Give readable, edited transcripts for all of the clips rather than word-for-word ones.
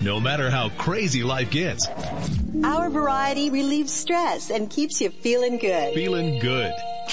no matter how crazy life gets. Our variety relieves stress and keeps you feeling good. Feeling good.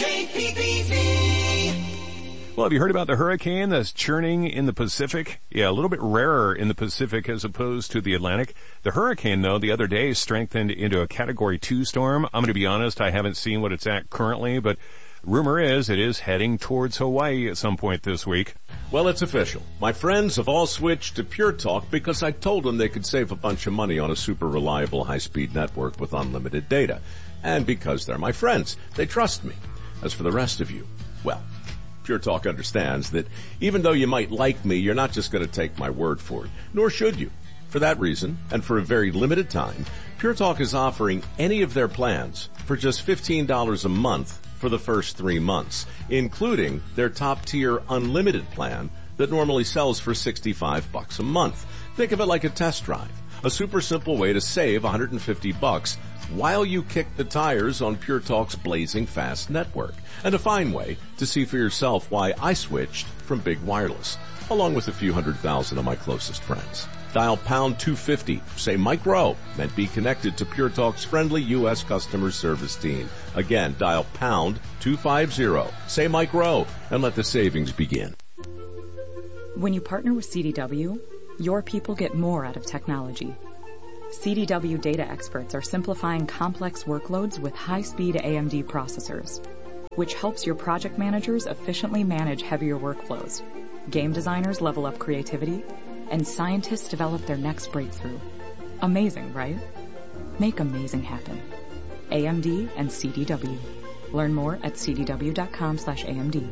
KPPV. Well, have you heard about the hurricane that's churning in the Pacific? Yeah, a little bit rarer in the Pacific as opposed to the Atlantic. The hurricane, though, the other day strengthened into a Category 2 storm. I'm going to be honest, I haven't seen what it's at currently, but rumor is it is heading towards Hawaii at some point this week. Well, it's official. My friends have all switched to Pure Talk because I told them they could save a bunch of money on a super reliable high-speed network with unlimited data. And because they're my friends, they trust me. As for the rest of you, well, Pure Talk understands that even though you might like me, you're not just going to take my word for it, nor should you. For that reason, and for a very limited time, Pure Talk is offering any of their plans for just $15 a month for the first 3 months, including their top-tier unlimited plan that normally sells for $65 a month. Think of it like a test drive, a super simple way to save $150 while you kick the tires on Pure Talk's blazing fast network, and a fine way to see for yourself why I switched from Big Wireless, along with a few 100,000 of my closest friends. Dial pound 250, say Mike Rowe, and be connected to Pure Talk's friendly U.S. customer service team. Again, dial pound 250, say Mike Rowe, and let the savings begin. When you partner with CDW, your people get more out of technology. CDW data experts are simplifying complex workloads with high-speed AMD processors, which helps your project managers efficiently manage heavier workflows. Game designers level up creativity, and scientists develop their next breakthrough. Amazing, right? Make amazing happen. AMD and CDW. Learn more at cdw.com/AMD.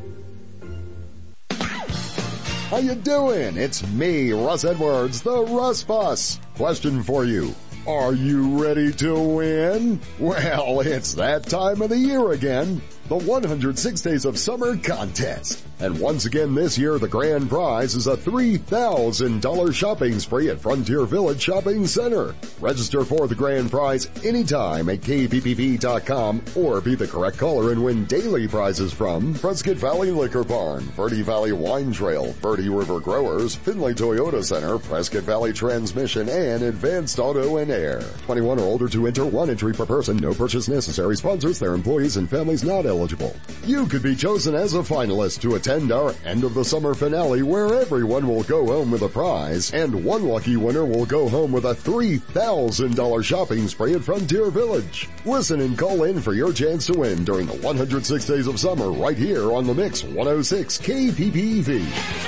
How you doing? It's me, Russ Edwards, the Russ Boss. Question for you. Are you ready to win? Well, it's that time of the year again. The 106 Days of Summer Contest. And once again this year, the grand prize is a $3,000 shopping spree at Frontier Village Shopping Center. Register for the grand prize anytime at kppv.com or be the correct caller and win daily prizes from Prescott Valley Liquor Barn, Verde Valley Wine Trail, Verde River Growers, Findlay Toyota Center, Prescott Valley Transmission, and Advanced Auto and Air. 21 or older to enter, 1 entry per person, no purchase necessary. Sponsors, their employees, and families not eligible. You could be chosen as a finalist to attend our end of the summer finale where everyone will go home with a prize and one lucky winner will go home with a $3,000 shopping spree at Frontier Village. Listen and call in for your chance to win during the 106 Days of Summer right here on the Mix 106 KPPV.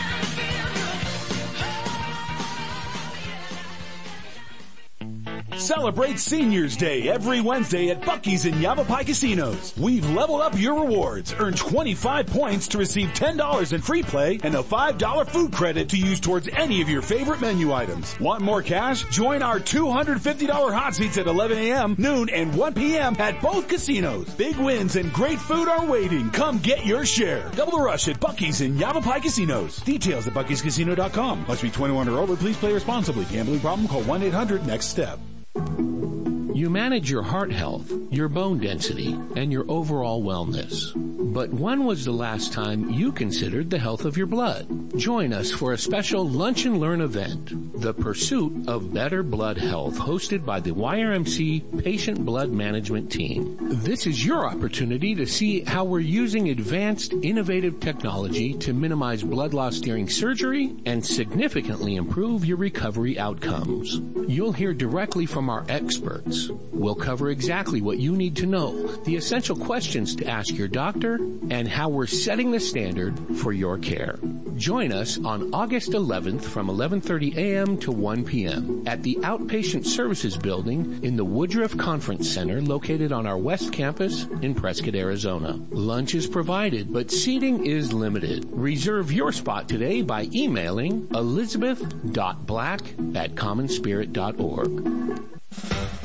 Celebrate Seniors Day every Wednesday at Buc-ee's in Yavapai Casinos. We've leveled up your rewards. Earn 25 points to receive $10 in free play and a $5 food credit to use towards any of your favorite menu items. Want more cash? Join our $250 hot seats at 11 a.m., noon, and 1 p.m. at both casinos. Big wins and great food are waiting. Come get your share. Double the rush at Buc-ee's in Yavapai Casinos. Details at buckeyscasino.com. Must be 21 or over. Please play responsibly. Gambling problem? Call 1-800-NEXT-STEP. You manage your heart health, your bone density, and your overall wellness. But when was the last time you considered the health of your blood? Join us for a special Lunch and Learn event, The Pursuit of Better Blood Health, hosted by the YRMC Patient Blood Management Team. This is your opportunity to see how we're using advanced, innovative technology to minimize blood loss during surgery and significantly improve your recovery outcomes. You'll hear directly from our experts. We'll cover exactly what you need to know, the essential questions to ask your doctor, and how we're setting the standard for your care. Join us on August 11th from 11:30 a.m. to 1 p.m. at the Outpatient Services Building in the Woodruff Conference Center located on our West Campus in Prescott, Arizona. Lunch is provided, but seating is limited. Reserve your spot today by emailing elizabeth.black@commonspirit.org.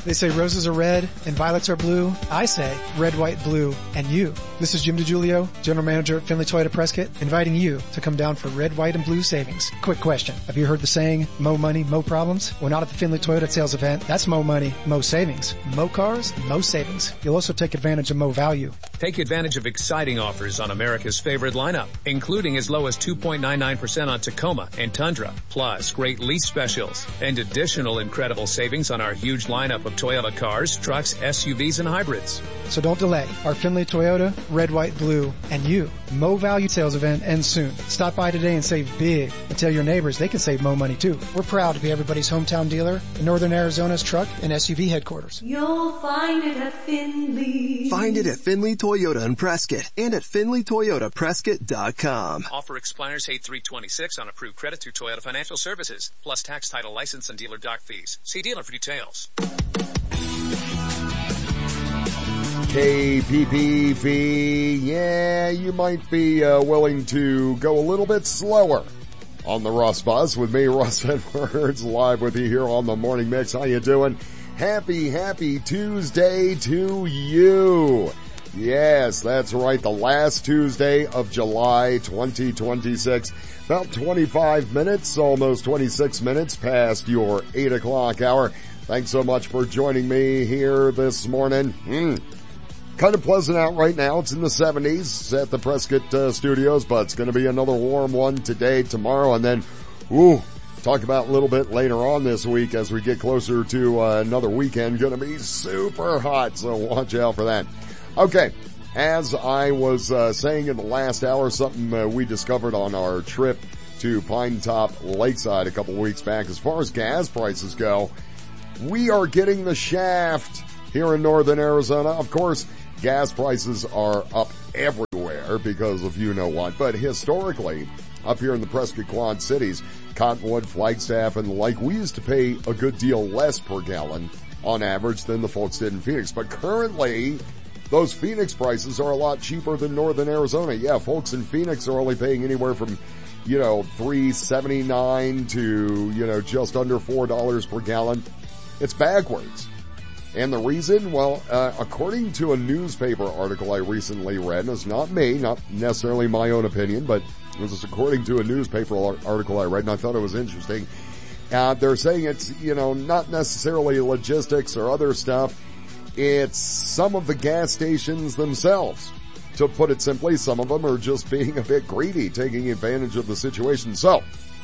They say roses are red and violets are blue. I say red, white, blue, and you. This is Jim DiGiulio, General Manager at Findlay Toyota Prescott, inviting you to come down for red, white, and blue savings. Quick question. Have you heard the saying, mo money, mo problems? Well, not at the Findlay Toyota sales event. That's mo money, mo savings. Mo cars, mo savings. You'll also take advantage of mo value. Take advantage of exciting offers on America's favorite lineup, including as low as 2.99% on Tacoma and Tundra, plus great lease specials and additional incredible savings on our huge lineup of Toyota cars, trucks, SUVs, and hybrids. So don't delay. Our Findlay Toyota, red, white, blue, and you. Mo Value sales event ends soon. Stop by today and save big. And tell your neighbors they can save mo money too. We're proud to be everybody's hometown dealer in Northern Arizona's truck and SUV headquarters. You'll find it at Findlay. Find it at Findlay Toyota in Prescott and at FindlayToyotaPrescott.com. Offer expires 8/3/26 on approved credit through Toyota Financial Services, plus tax, title, license, and dealer dock fees. See dealer for details. KPPV, yeah, you might be willing to go a little bit slower on the Russ Bus with me, Russ Edwards, live with you here on the Morning Mix. How you doing? Happy Tuesday to you. Yes, that's right, the last Tuesday of July 2026. About 25 minutes, almost 26 minutes past your 8 o'clock hour. Thanks so much for joining me here this morning. Kind of pleasant out right now. It's in the 70s at the Prescott studios, but it's going to be another warm one today, tomorrow, and then, talk about a little bit later on this week as we get closer to another weekend. Going to be super hot, so watch out for that. Okay, as I was saying in the last hour, something we discovered on our trip to Pine Top Lakeside a couple weeks back. As far as gas prices go, we are getting the shaft here in northern Arizona. Of course, gas prices are up everywhere because of you know what, but historically, up here in the Prescott Quad Cities, Cottonwood, Flagstaff, and the like, we used to pay a good deal less per gallon on average than the folks did in Phoenix. But currently, those Phoenix prices are a lot cheaper than northern Arizona. Yeah, folks in Phoenix are only paying anywhere from, $3.79 to, just under $4 per gallon. It's backwards. And the reason? Well, according to a newspaper article I recently read, and it's not me, not necessarily my own opinion, but it was according to a newspaper article I read, and I thought it was interesting. They're saying it's, not necessarily logistics or other stuff. It's some of the gas stations themselves. To put it simply, some of them are just being a bit greedy, taking advantage of the situation. So,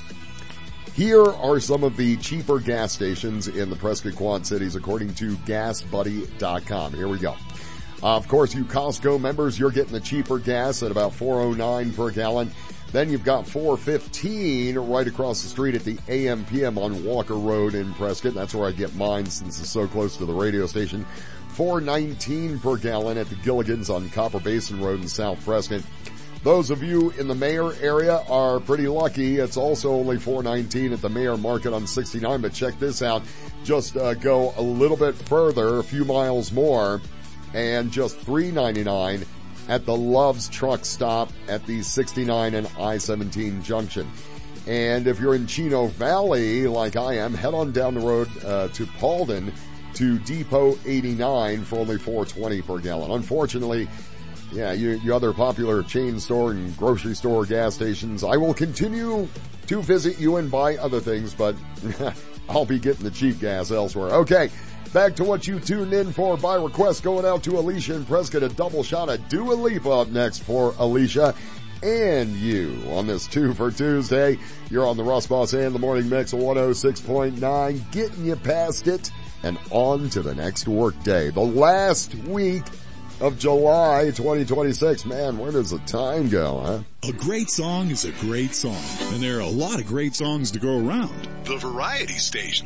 here are some of the cheaper gas stations in the Prescott Quad Cities according to GasBuddy.com. Here we go. Of course, you Costco members, you're getting the cheaper gas at about $4.09 per gallon. Then you've got $4.15 right across the street at the AM/PM on Walker Road in Prescott. That's where I get mine since it's so close to the radio station. $4.19 per gallon at the Gilligan's on Copper Basin Road in South Prescott. Those of you in the Mayor area are pretty lucky. It's also only $4.19 at the Mayor Market on 69, but check this out. Just go a little bit further, a few miles more, and just $3.99 at the Love's Truck Stop at the 69 and I-17 junction. And if you're in Chino Valley, like I am, head on down the road to Paulden to Depot 89 for only $4.20 per gallon. Unfortunately, yeah, you other popular chain store and grocery store gas stations, I will continue to visit you and buy other things, but I'll be getting the cheap gas elsewhere. Okay, back to what you tuned in for by request, going out to Alicia and Prescott. A double shot of Dua Lipa up next for Alicia and you on this 2 for Tuesday. You're on the Russ Boss and the Morning Mix of 106.9, getting you past it and on to the next work day. The last week of July 2026. Man, where does the time go, huh? A great song is a great song, and there are a lot of great songs to go around. The Variety Station.